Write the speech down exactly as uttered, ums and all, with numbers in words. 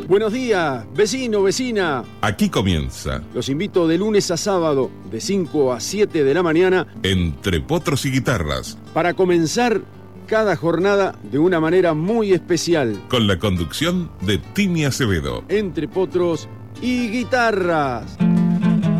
Buenos días, vecino, vecina. Aquí comienza. Los invito de lunes a sábado, de cinco a siete de la mañana, Entre Potros y Guitarras, para comenzar cada jornada de una manera muy especial. con la conducción de Tini Acevedo. Entre Potros y Guitarras.